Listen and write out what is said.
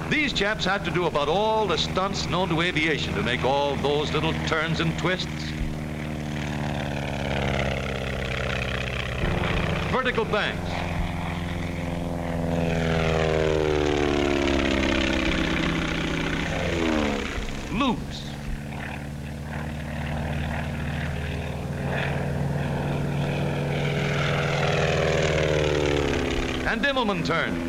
These chaps had to do about all the stunts known to aviation to make all those little turns and twists. Vertical banks. Loops. And Immelman turns.